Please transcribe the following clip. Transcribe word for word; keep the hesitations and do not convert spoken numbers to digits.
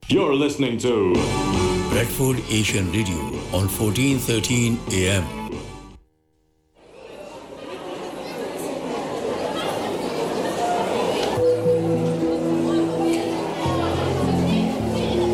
You're listening to Bradford Asian Radio on fourteen thirteen A M.